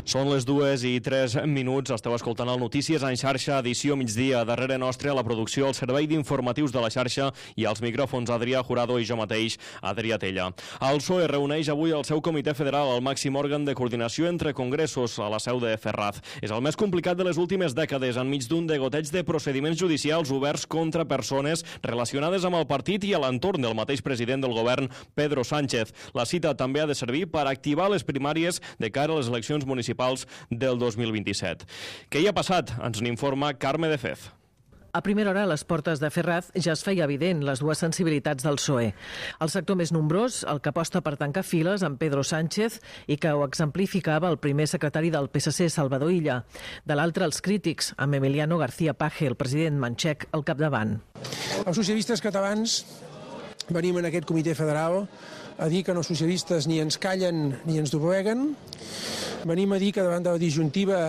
Són les 2:03. Esteu escoltant el Notícies en xarxa, edició migdia. Darrere nostre, a la producció, el servei d'informatius de la xarxa i als micròfons Adrià Jurado i jo mateix, Adrià Tella. El PSOE reuneix avui el seu comitè federal, el màxim òrgan de coordinació entre congressos, a la seu de Ferraz. És el més complicat de les últimes dècades, enmig d'un degoteig de procediments judicials oberts contra persones relacionades amb el partit i a l'entorn del mateix president del govern, Pedro Sánchez. La cita també ha de servir per activar les primàries de cara a les eleccions municipals del 2027. Què hi ha passat? Ens n'informa Carme de Fez. A primera hora, a les portes de Ferraz, ja es feia evident les dues sensibilitats del PSOE. El sector més nombrós, el que aposta per tancar files amb Pedro Sánchez i que ho exemplificava el primer secretari del PSC, Salvador Illa. De l'altre, els crítics, amb Emiliano García Paje, el president manxec, al capdavant. Els socialistes catalans venim en aquest comitè federal a dir que no socialistes ni ens callen ni ens dobleguen. Venim a dir que davant de la disjuntiva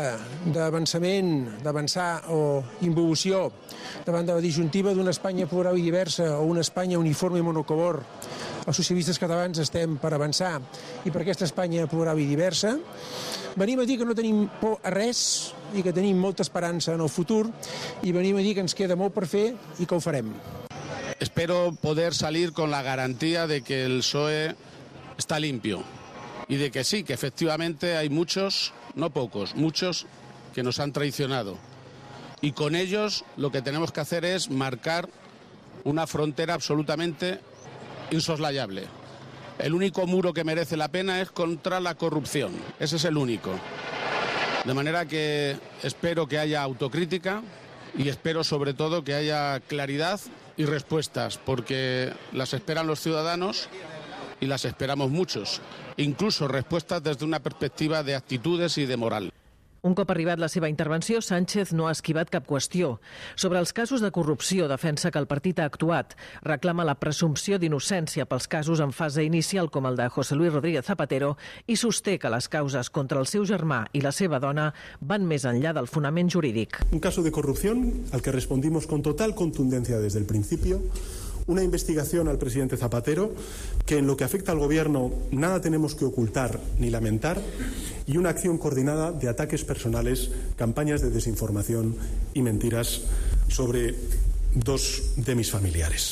d'avançar o involució, davant de la disjuntiva d'una Espanya plural i diversa o una Espanya uniforme i monocolor, els socialistes catalans estem per avançar i per aquesta Espanya plural i diversa. Venim a dir que no tenim por a res i que tenim molta esperança en el futur i venim a dir que ens queda molt per fer i que ho farem. Espero poder salir con la garantía de que el PSOE está limpio y de que sí, que efectivamente hay muchos, no pocos, muchos que nos han traicionado. Y con ellos lo que tenemos que hacer es marcar una frontera absolutamente insoslayable. El único muro que merece la pena es contra la corrupción. Ese es el único. De manera que espero que haya autocrítica y espero sobre todo que haya claridad y respuestas, porque las esperan los ciudadanos y las esperamos muchos, incluso respuestas desde una perspectiva de actitudes y de moral. Un cop arribat la seva intervenció, Sánchez no ha esquivat cap qüestió. Sobre els casos de corrupció, defensa que el partit ha actuat. Reclama la presumpció d'innocència pels casos en fase inicial com el de José Luis Rodríguez Zapatero i sosté que les causes contra el seu germà i la seva dona van més enllà del fonament jurídic. Un caso de corrupción al que respondimos con total contundencia desde el principio. Una investigación al presidente Zapatero que en lo que afecta al gobierno nada tenemos que ocultar ni lamentar y una acción coordinada de ataques personales, campañas de desinformación y mentiras sobre dos de mis familiares.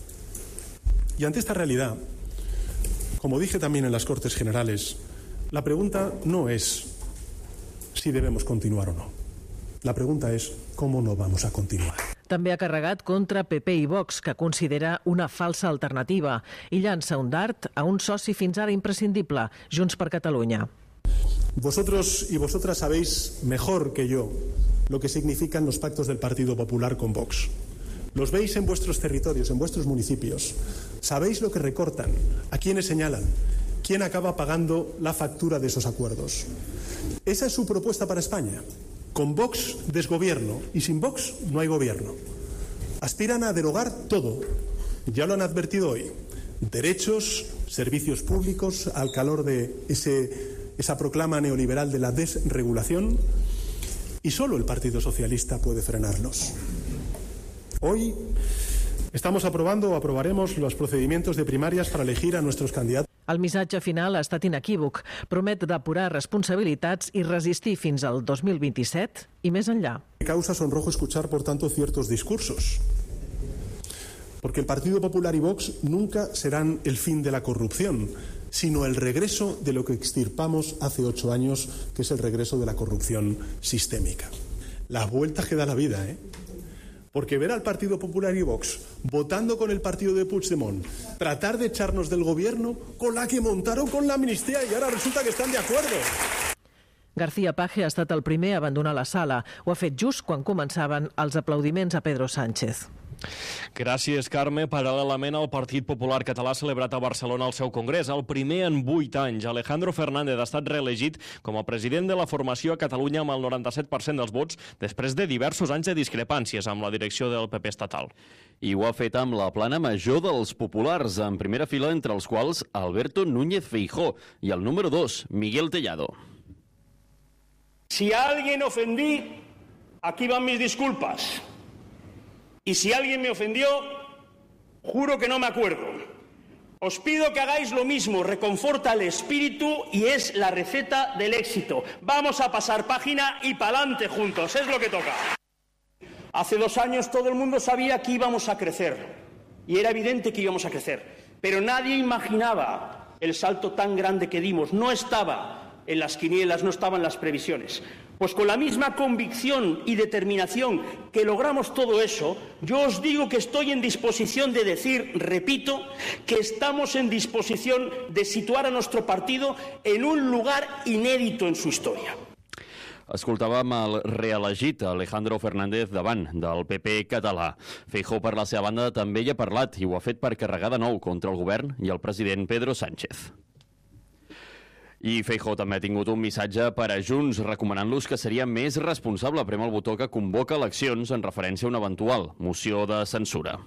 Y ante esta realidad, como dije también en las Cortes Generales, la pregunta no es si debemos continuar o no. La pregunta es cómo no vamos a continuar. També ha carregat contra PP i Vox, que considera una falsa alternativa, i llança un dart a un soci fins ara imprescindible, Junts per Catalunya. Vosotros y vosotras sabéis mejor que yo lo que significan los pactos del Partido Popular con Vox. Los veis en vuestros territorios, en vuestros municipios. Sabéis lo que recortan, a quiénes señalan, quién acaba pagando la factura de esos acuerdos. Esa es su propuesta para España. Con Vox, desgobierno, y sin Vox no hay gobierno. Aspiran a derogar todo. Ya lo han advertido hoy. Derechos, servicios públicos, al calor de esa proclama neoliberal de la desregulación, y solo el Partido Socialista puede frenarlos. Hoy estamos aprobando o aprobaremos los procedimientos de primarias para elegir a nuestros candidatos. El missatge final ha estat inequívoc. Promet depurar responsabilitats i resistir fins al 2027 i més enllà. Causa sonrojo escuchar, por tanto, ciertos discursos. Porque el Partido Popular y Vox nunca serán el fin de la corrupción, sino el regreso de lo que extirpamos hace 8 años, que es el regreso de la corrupción sistémica. Las vueltas que da la vida, ¿eh? Porque ver al Partido Popular y Vox votando con el partido de Puigdemont, tratar de echarnos del gobierno con la que montaron con la amnistía y ahora resulta que están de acuerdo. García Paje ha estat el primer a abandonar la sala. Ho ha fet just quan començaven els aplaudiments a Pedro Sánchez. Gràcies, Carme. Paral·lelament, el Partit Popular Català ha celebrat a Barcelona el seu congrés, el primer en 8 anys. Alejandro Fernández ha estat reelegit com a president de la formació a Catalunya amb el 97% dels vots, després de diversos anys de discrepàncies amb la direcció del PP estatal. I ho ha fet amb la plana major dels populars, en primera fila entre els quals Alberto Núñez Feijóo i el número 2, Miguel Tellado. Si a alguien ofendí, aquí van mis disculpas. Y si alguien me ofendió, juro que no me acuerdo. Os pido que hagáis lo mismo, reconforta el espíritu y es la receta del éxito. Vamos a pasar página y pa'lante juntos, es lo que toca. Hace 2 años todo el mundo sabía que íbamos a crecer y era evidente que íbamos a crecer, pero nadie imaginaba el salto tan grande que dimos. No estaba en las quinielas, no estaba en las previsiones. Pues con la misma convicción y determinación que logramos todo eso, yo os digo que estoy en disposición de decir, repito, que estamos en disposición de situar a nuestro partido en un lugar inédito en su historia. Escoltàvem el reelegit Alejandro Fernández davant del PP català. Feijóo, per la seva banda, també hi ha parlat i ho ha fet per carregar de nou contra el govern i el president Pedro Sánchez. I Feijóo també ha tingut un missatge per a Junts, recomanant-los que seria més responsable prémer el botó que convoca eleccions en referència a una eventual moció de censura.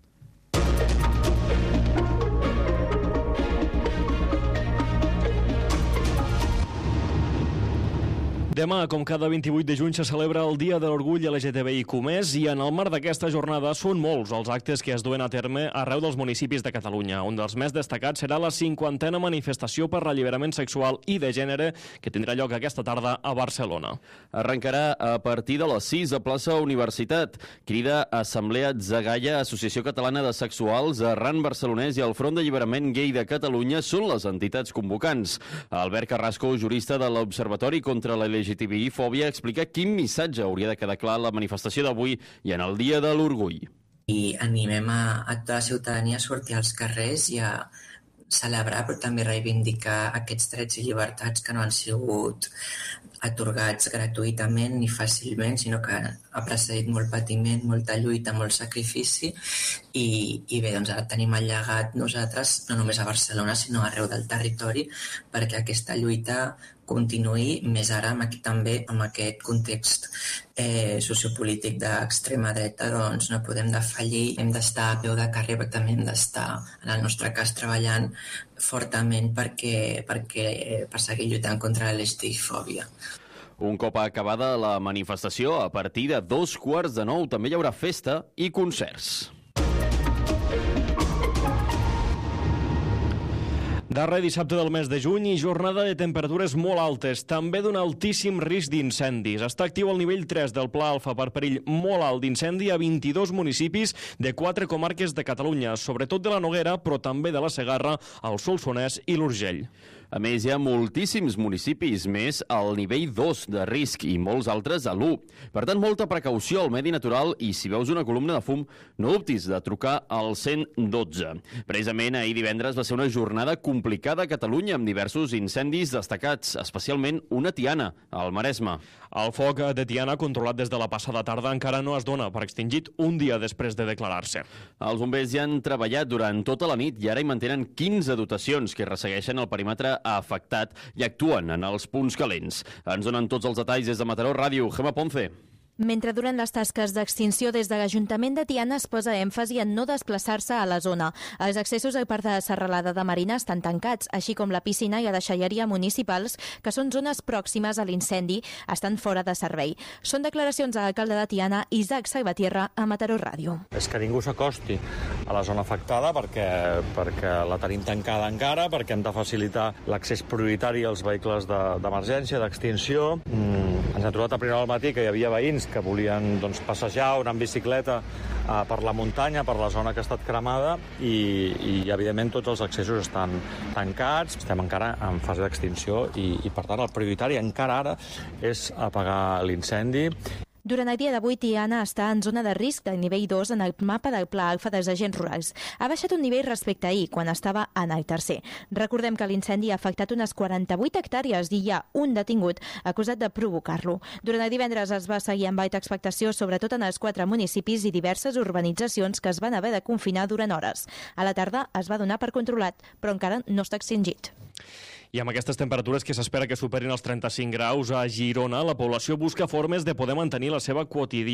Demà, com cada 28 de juny, se celebra el Dia de l'Orgull LGTBIQ+, i en el marc d'aquesta jornada són molts els actes que es duen a terme arreu dels municipis de Catalunya. Un dels més destacats serà la 50a manifestació per l'alliberament sexual i de gènere que tindrà lloc aquesta tarda a Barcelona. Arrencarà a partir de les 6 a plaça Universitat. Crida Assemblea Zagaia, Associació Catalana de Sexuals, Arran Barcelonès i el Front d'Alliberament Gay de Catalunya són les entitats convocants. Albert Carrasco, jurista de l'Observatori contra la LGTBI-fòbia, explica quin missatge hauria de quedar clar a la manifestació d'avui i en el Dia de l'Orgull. I animem a tota la ciutadania a sortir als carrers i a celebrar, però també reivindicar aquests drets i llibertats que no han sigut atorgats gratuïtament ni fàcilment, sinó que ha precedit molt patiment, molta lluita, molt sacrifici i bé, doncs ara tenim el llegat nosaltres, no només a Barcelona, sinó arreu del territori, perquè aquesta lluita continuï, més ara també amb aquest context sociopolític d'extrema dreta, doncs no podem defallir, hem d'estar a peu de carrer, però també hem d'estar, en el nostre cas, treballant fortament per seguir lluitant contra la LGTBI-fòbia. Un cop acabada la manifestació, a partir de 8:45 també hi haurà festa i concerts. Darrer dissabte del mes de juny i jornada de temperatures molt altes, també d'un altíssim risc d'incendis. Està actiu el nivell 3 del Pla Alfa per perill molt alt d'incendi a 22 municipis de 4 comarques de Catalunya, sobretot de la Noguera, però també de la Segarra, el Solsonès i l'Urgell. A més, hi ha moltíssims municipis més al nivell 2 de risc i molts altres a l'1. Per tant, molta precaució al medi natural i si veus una columna de fum, no dubtis de trucar al 112. Precisament ahir divendres va ser una jornada complicada a Catalunya amb diversos incendis destacats, especialment una Tiana, al Maresme. El foc de Tiana, controlat des de la passada tarda, encara no es dona per extingit un dia després de declarar-se. Els bombers ja han treballat durant tota la nit i ara hi mantenen 15 dotacions que ressegueixen el perímetre afectat i actuen en els punts calents. Ens donen tots els detalls des de Mataró Ràdio. Gemma Ponce. Mentre duren les tasques d'extinció des de l'Ajuntament de Tiana es posa èmfasi en no desplaçar-se a la zona. Els accessos al Parc de Serralada de Marina estan tancats, així com la piscina i la deixalleria municipals, que són zones pròximes a l'incendi, estan fora de servei. Són declaracions de l'alcalde de Tiana, Isaac Salvatierra, a Mataró Ràdio. És que ningú s'acosti a la zona afectada perquè la tenim tancada encara, perquè hem de facilitar l'accés prioritari als vehicles d'emergència, d'extinció. Ens hem trobat a primera hora al matí que hi havia veïns que volien passejar o anar en bicicleta per la muntanya, per la zona que ha estat cremada i evidentment tots els accessos estan tancats. Estem encara en fase d'extinció i per tant el prioritari encara ara és apagar l'incendi. Durant el dia d'avui, Tiana està en zona de risc del nivell 2 en el mapa del Pla Alfa dels agents rurals. Ha baixat un nivell respecte a ahir, quan estava en el tercer. Recordem que l'incendi ha afectat unes 48 hectàrees i hi ha un detingut acusat de provocar-lo. Durant el divendres es va seguir amb alta expectació, sobretot en els 4 municipis i diverses urbanitzacions que es van haver de confinar durant hores. A la tarda es va donar per controlat, però encara no està extingit. I amb aquestes temperatures que s'espera que superin els 35 graus a Girona, la població busca formes de poder mantenir la seva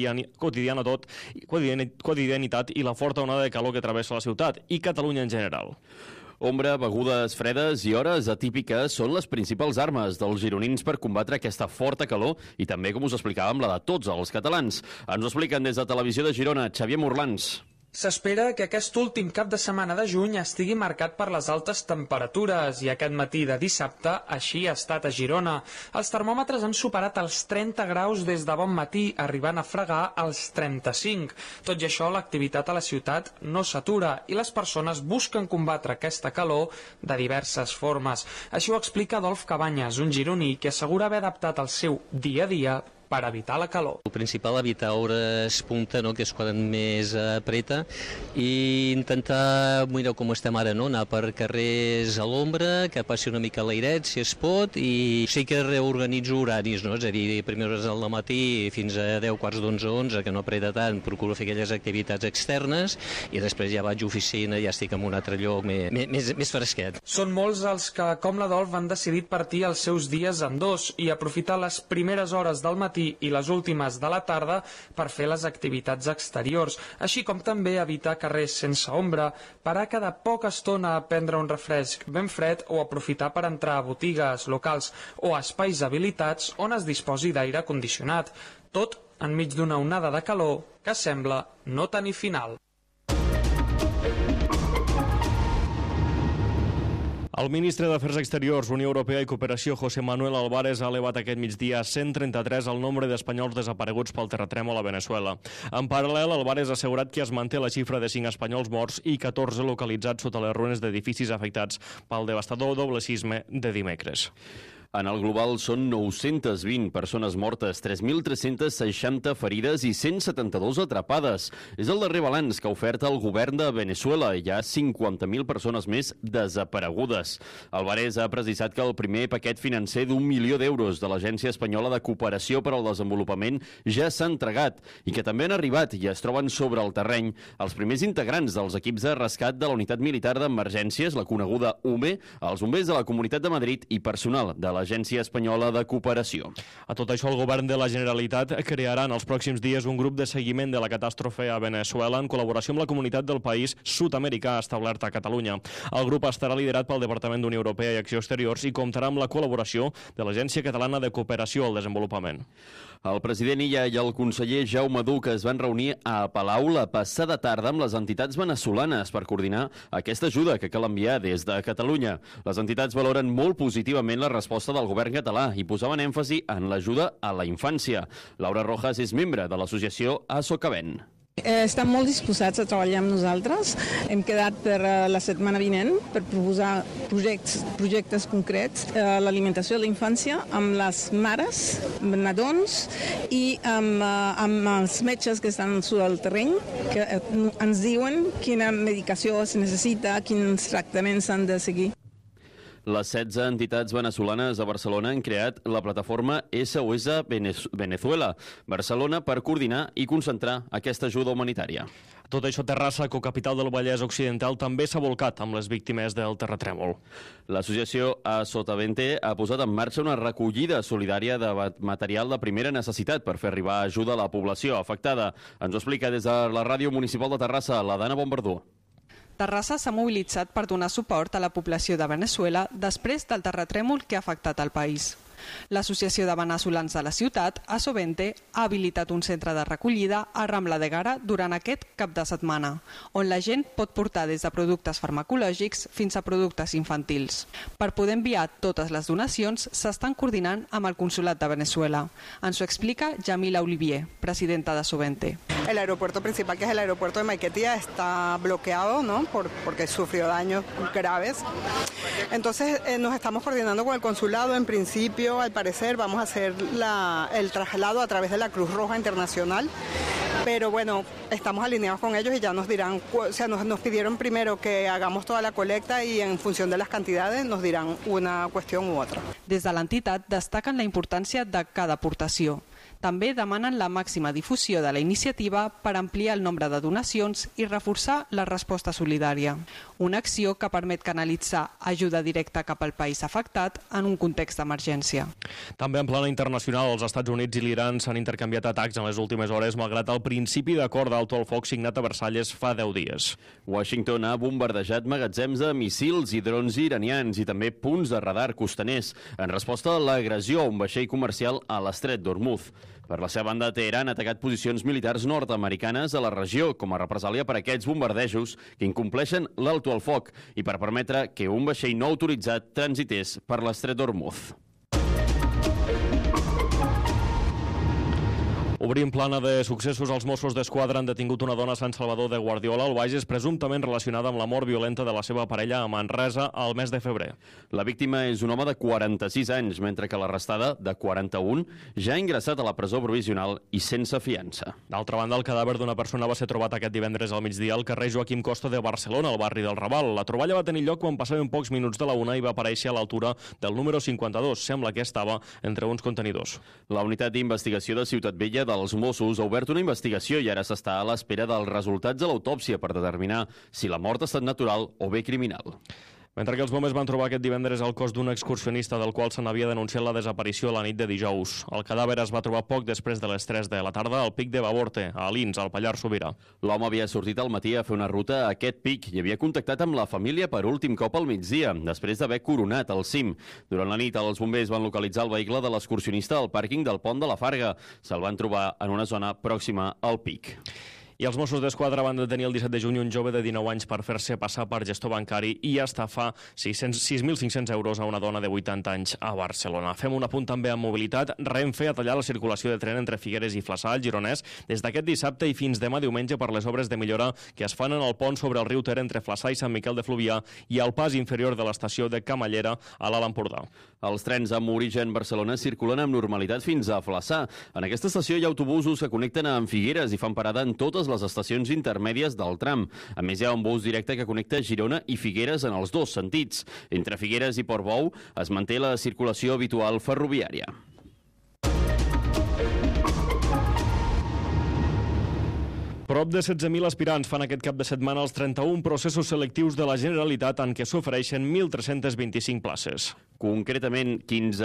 quotidianitat i la forta onada de calor que travessa la ciutat i Catalunya en general. Ombra, begudes fredes i hores atípiques són les principals armes dels gironins per combatre aquesta forta calor i també, com us explicàvem, la de tots els catalans. Ens ho expliquen des de Televisió de Girona, Xavier Morlans. S'espera que aquest últim cap de setmana de juny estigui marcat per les altes temperatures i aquest matí de dissabte així ha estat a Girona. Els termòmetres han superat els 30 graus des de bon matí, arribant a fregar els 35. Tot i això, l'activitat a la ciutat no s'atura i les persones busquen combatre aquesta calor de diverses formes. Així ho explica Adolf Cabanyes, un gironí que assegura haver adaptat el seu dia a dia per evitar la calor. El principal, evitar hores punta, no? Que és quan més apreta, i intentar, mireu com estem ara, no? Anar per carrers a l'ombra, que passi una mica l'airet, si es pot, i sí que reorganitzo horaris, no? És a dir, primeres hores del matí fins a 10, quarts d'11, 11, que no apreta tant, procuro fer aquelles activitats externes, i després ja vaig a oficina, ja estic en un altre lloc més fresquet. Són molts els que, com l'Adolf, han decidit partir els seus dies en dos i aprofitar les primeres hores del matí i les últimes de la tarda per fer les activitats exteriors, així com també evitar carrers sense ombra, parar cada poca estona a prendre un refresc ben fred o aprofitar per entrar a botigues, locals o espais habilitats on es disposi d'aire condicionat, tot enmig d'una onada de calor que sembla no tenir final. El ministre d'Afers Exteriors, Unió Europea i Cooperació, José Manuel Álvarez, ha elevat aquest migdia a 133 el nombre d'espanyols desapareguts pel terratrèmol a Veneçuela. En paral·lel, Álvarez ha assegurat que es manté la xifra de 5 espanyols morts i 14 localitzats sota les ruïnes d'edificis afectats pel devastador doble sisme de dimecres. En el global són 920 persones mortes, 3.360 ferides i 172 atrapades. És el darrer balanç que ha ofert el govern de Veneçuela. Hi ha 50.000 persones més desaparegudes. Álvarez ha precisat que el primer paquet financer d'1 milió d'euros de l'Agència Espanyola de Cooperació per al Desenvolupament ja s'ha entregat i que també han arribat i es troben sobre el terreny els primers integrants dels equips de rescat de la Unitat Militar d'Emergències, la coneguda UME, els bombers de la Comunitat de Madrid i personal de l'Agència Espanyola de Cooperació. A tot això, el govern de la Generalitat crearà en els pròxims dies un grup de seguiment de la catàstrofe a Veneçuela en col·laboració amb la comunitat del país sud-americà establert a Catalunya. El grup estarà liderat pel Departament d'Unió Europea i Acció Exteriors i comptarà amb la col·laboració de l'Agència Catalana de Cooperació al Desenvolupament. El president Illa i el conseller Jaume Duc es van reunir a Palau la passada tarda amb les entitats venezolanes per coordinar aquesta ajuda que cal enviar des de Catalunya. Les entitats valoren molt positivament la resposta del govern català i posaven èmfasi en l'ajuda a la infància. Laura Rojas és membre de l'associació Asocavent. Estan molt disposats a treballar amb nosaltres. Hem quedat per la setmana vinent per proposar projectes concrets, l'alimentació de la infància amb les mares, amb nadons i amb els metges que estan sobre el terreny, que ens diuen quina medicació es necessita, quins tractaments s'han de seguir. Les 16 entitats venezolanes a Barcelona han creat la plataforma SOS Venezuela Barcelona per coordinar i concentrar aquesta ajuda humanitària. Tot això, Terrassa, cocapital del Vallès Occidental, també s'ha volcat amb les víctimes del terratrèmol. L'associació Sotavente ha posat en marxa una recollida solidària de material de primera necessitat per fer arribar ajuda a la població afectada. Ens ho explica des de la Ràdio Municipal de Terrassa, la Dana Bombardó. Terrassa s'ha mobilitzat per donar suport a la població de Veneçuela després del terratrèmol que ha afectat el país. L'Associació de Veneçolans de la ciutat, Asovente, ha habilitat un centre de recollida a Rambla de Gara durant aquest cap de setmana, on la gent pot portar des de productes farmacològics fins a productes infantils. Per poder enviar totes les donacions, s'estan coordinant amb el Consolat de Veneçuela. Ens ho explica Yamila Olivier, presidenta de Asovente. El aeropuerto principal, que es el aeropuerto de Maiquetía, está bloqueado, ¿no? Porque sufrió daños graves. Entonces nos estamos coordinando con el consulado. En principio, al parecer, vamos a hacer el traslado a través de la Cruz Roja Internacional. Pero bueno, estamos alineados con ellos y ya nos dirán, o sea, nos pidieron primero que hagamos toda la colecta y en función de las cantidades nos dirán una cuestión u otra. Des de l'entitat destaquen la importància de cada aportació. També demanen la màxima difusió de la iniciativa per ampliar el nombre de donacions i reforçar la resposta solidària. Una acció que permet canalitzar ajuda directa cap al país afectat en un context d'emergència. També en plana internacional, els Estats Units i l'Iran s'han intercanviat atacs en les últimes hores, malgrat el principi d'acord d'alto al foc signat a Versalles fa 10 dies. Washington ha bombardejat magatzems de missils i drons iranians i també punts de radar costaners en resposta a l'agressió a un vaixell comercial a l'estret d'Hormuz. Per la seva banda, Teheran ha atacat posicions militars nord-americanes a la regió com a represàlia per aquests bombardejos que incompleixen l'alto al foc i per permetre que un vaixell no autoritzat transités per l'estret d'Hormuz. Obrim plana de successos. Els Mossos d'Esquadra han detingut una dona a Sant Salvador de Guardiola, al Bages, presumptament relacionada amb la mort violenta de la seva parella a Manresa al mes de febrer. La víctima és un home de 46 anys, mentre que l'arrestada, de 41, ja ha ingressat a la presó provisional i sense fiança. D'altra banda, el cadàver d'una persona va ser trobat aquest divendres al migdia al carrer Joaquim Costa de Barcelona, al barri del Raval. La troballa va tenir lloc quan passaven pocs minuts de la 1 i va aparèixer a l'altura del número 52. Sembla que estava entre uns contenidors. La unitat d'investigació de Ciutat Vella dels Mossos ha obert una investigació i ara s'està a l'espera dels resultats de l'autòpsia per determinar si la mort ha estat natural o bé criminal. Mentre que els bombers van trobar aquest divendres el cos d'un excursionista del qual se n'havia denunciat la desaparició la nit de dijous. El cadàver es va trobar poc després de les 3 de la tarda al pic de Baborte, a Alins, al Pallars Sobirà. L'home havia sortit al matí a fer una ruta a aquest pic i havia contactat amb la família per últim cop al migdia, després d'haver coronat el cim. Durant la nit, els bombers van localitzar el vehicle de l'excursionista al pàrquing del Pont de la Farga. Se'l van trobar en una zona pròxima al pic. I els Mossos d'Esquadra van detenir el 17 de juny un jove de 19 anys per fer-se passar per gestor bancari i estafar 6.500 euros a una dona de 80 anys a Barcelona. Fem un apunt també amb mobilitat. Renfe ha tallat la circulació de tren entre Figueres i Flaçà, al Gironès, des d'aquest dissabte i fins demà diumenge per les obres de millora que es fan en el pont sobre el riu Ter entre Flaçà i Sant Miquel de Fluvià i al pas inferior de l'estació de Camallera a l'Alt Empordà. Els trens amb origen Barcelona circulen amb normalitat fins a Flaçà. En aquesta estació hi ha autobusos que connecten amb Figueres i fan parada en totes les estacions intermèdies del tram. A més, hi ha un bus directe que connecta Girona i Figueres en els dos sentits. Entre Figueres i Portbou es manté la circulació habitual ferroviària. Prop de 16.000 aspirants fan aquest cap de setmana els 31 processos selectius de la Generalitat en què s'ofereixen 1.325 places. Concretament,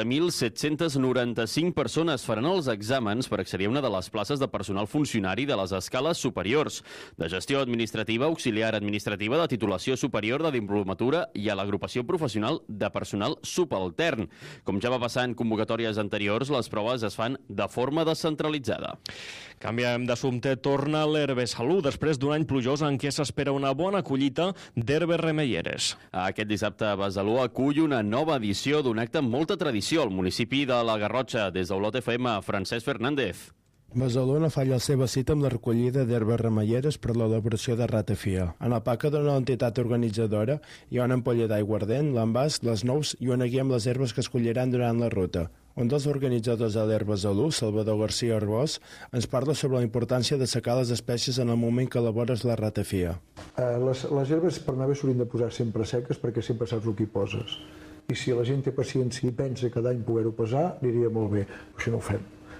15.795 persones faran els exàmens per accedir a una de les places de personal funcionari de les escales superiors, de gestió administrativa, auxiliar administrativa, de titulació superior, de diplomatura i a l'agrupació professional de personal subaltern. Com ja va passar en convocatòries anteriors, les proves es fan de forma descentralitzada. Canviem d'assumpte. Torna l'Herbe Salut després d'un any plujós en què s'espera una bona collita d'herbes remeieres. Aquest dissabte Besalú acull una nova edició d'un acte amb molta tradició al municipi de la Garrotxa. Des d'Olot FM, Francesc Fernández. Besalú no falla la seva cita amb la recollida d'herbes remeieres per l'elaboració de ratafia. En el pack de l'entitat organitzadora hi ha una ampolla d'aiguardent, l'envàs, les nous i una guia amb les herbes que escolliran durant la ruta. Un dels organitzadors de l'Herbe Salut, Salvador García Arbós, ens parla sobre la importància de secar les espècies en el moment que elabores la ratafia. Les herbes per anar bé s'haurien de posar sempre seques perquè sempre saps el que hi poses. I si la gent té paciència i pensa cada any poder-ho pesar, aniria molt bé. Però això no ho fem.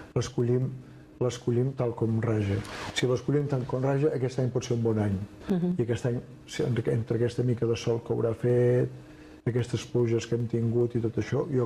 L'escollim tal com raja. Si l'escollim tal com raja, aquest any pot ser un bon any. I aquest any, entre aquesta mica de sol que haurà fet, aquestes pluges que hem tingut i tot això, jo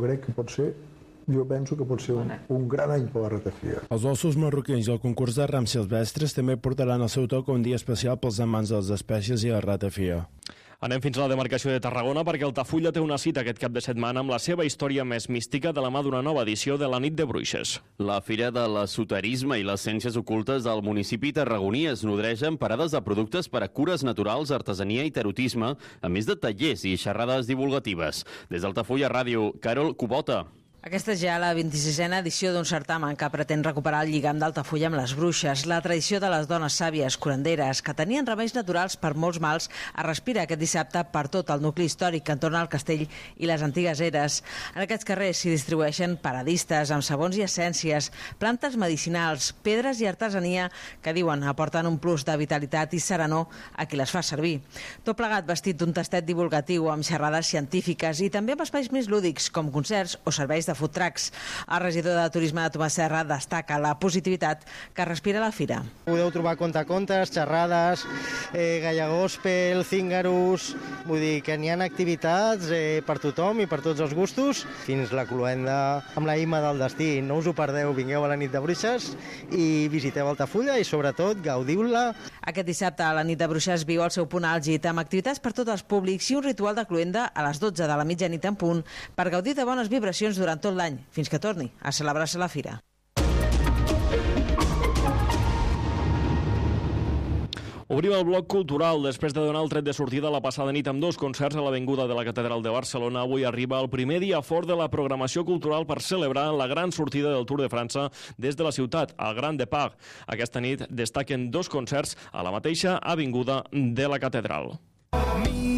penso que pot ser un gran any per la ratafia. Els ossos marroquins i el concurs de rams silvestres també portaran al seu toc un dia especial pels amants de les espècies i la ratafia. Anem fins a la demarcació de Tarragona perquè Altafulla té una cita aquest cap de setmana amb la seva història més mística de la mà d'una nova edició de la Nit de Bruixes. La Fira de l'Esoterisme i les Ciències Ocultes del municipi tarragoní es nodreix amb parades de productes per a cures naturals, artesania i tarotisme, a més de tallers i xerrades divulgatives. Des d'Altafulla Ràdio, Carol Cubota. Aquesta és ja la 26a edició d'un certamen que pretén recuperar el lligam d'Altafulla amb les bruixes, la tradició de les dones sàvies, curanderes, que tenien remeis naturals per molts mals, es respira aquest dissabte per tot el nucli històric que entorna el castell i les antigues eres. En aquests carrers s'hi distribueixen paradistes amb sabons i essències, plantes medicinals, pedres i artesania que diuen aporten un plus de vitalitat i serenor a qui les fa servir. Tot plegat vestit d'un tastet divulgatiu amb xerrades científiques i també amb espais més lúdics com concerts o serveis de food trucks. El regidor de Turisme de Tomàs Serra destaca la positivitat que respira la fira. Podeu trobar contacontes, xerrades, galla gospel, cíngaros, vull dir que n'hi ha activitats per tothom i per tots els gustos, fins la cloenda amb la Ima del destí. No us ho perdeu, vingueu a la Nit de Bruixes i visiteu Altafulla i sobretot gaudiu-la. Aquest dissabte la Nit de Bruixes viu el seu punt àlgid amb activitats per tots els públics i un ritual de cloenda a les 12 de la mitjanit en punt per gaudir de bones vibracions durant tot l'any, fins que torni a celebrar-se la fira. Obrim el bloc cultural. Després de donar el tret de sortida la passada nit amb 2 concerts a l'Avinguda de la Catedral de Barcelona, avui arriba el primer dia fort de la programació cultural per celebrar la gran sortida del Tour de França des de la ciutat, al Grand Depart. Aquesta nit destaquen 2 concerts a la mateixa Avinguda de la Catedral.